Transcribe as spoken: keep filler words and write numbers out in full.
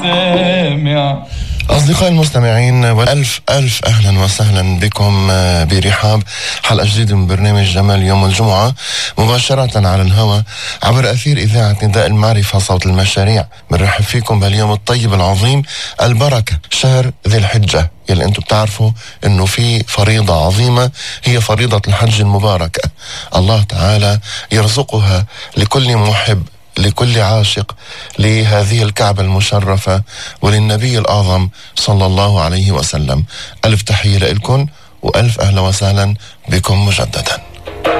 سامع. أصدقائي المستمعين، والألف ألف أهلا وسهلا بكم برحاب حلقة جديدة من برنامج جمال يوم الجمعة، مباشرة على الهواء عبر أثير إذاعة نداء المعرفة صوت المشاريع. بنرحب فيكم بهاليوم الطيب العظيم، البركة، شهر ذي الحجة، يلي أنتم بتعرفوا أنه في فريضة عظيمة هي فريضة الحج المباركة. الله تعالى يرزقها لكل محب، لكل عاشق لهذه الكعبة المشرفة وللنبي الأعظم صلى الله عليه وسلم. ألف تحية لكم وألف أهلا وسهلا بكم مجددا.